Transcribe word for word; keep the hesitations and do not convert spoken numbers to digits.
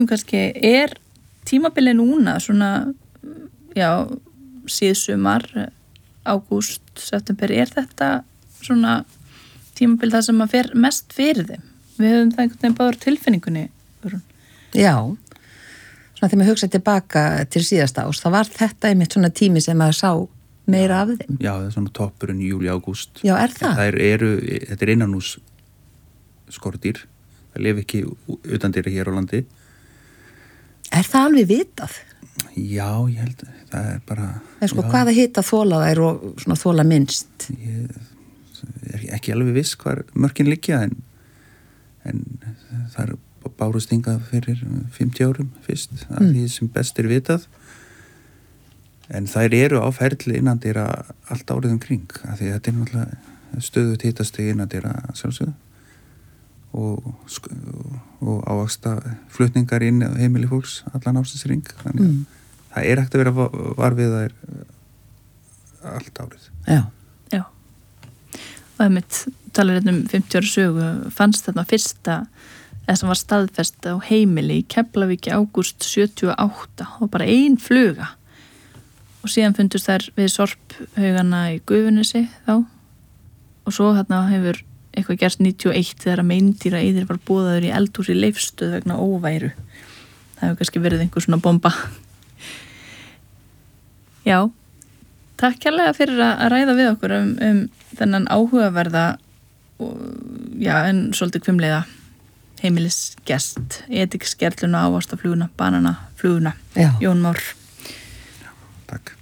Kannski er tímabili núna svona, já, síðsumar, ágúst, september, er þetta svona tímabili það sem að fer mest fyrir þeim? Við höfum það einhvern veginn báður tilfinningunni. Já, svona þegar maður hugsaði tilbaka til síðasta árs, það var þetta einmitt svona tími sem maður sá meira af þeim. Já, það er svona toppurinn í júli, ágúst. Já, er það? Það eru, þetta er innanhús skordýr, það lifi ekki utandýra hér á landi. Er það alveg vitað? Já, ég held, það er bara... En sko, já, hvaða hitta þóla þær og svona þóla minnst? Ég er ekki alveg viss hvar mörkin liggja, en, en það er bárust hingað fyrir fimmtíu árum fyrst, mm. af því sem best er vitað. En þær eru á ferli innandýra allt árið um kring, af því þetta er náttúrulega stöðugt hitastig innandýra sjálfsögðu. Og, og ávaksta flutningar inn heimili fólks allan ásinsring, þannig að mm. það er hægt að vera var við þær allt árið. Já. Já. Og það mitt talar um fimmtíu ára sögu, fannst þarna fyrsta eða sem var staðfest á heimili í Keflavík í ágúst sjötíu og átta og bara ein fluga og síðan fundust þær við sorphaugana í Gufunesi þá og svo þarna hefur eitthvað gerst níutíu og eitt þegar að meindýra eyðir var boðaður í eldhús í Leifsstöð vegna óværu. Það hefur kannski verið einhver svona bomba. Já, takk kærlega fyrir að ræða við okkur um, um þennan áhugaverða og, já, en svolítið hvimleiða heimilisgest, etiksgerluna, ávastafluguna, bananafluguna. Já. Jón Már. Já, takk.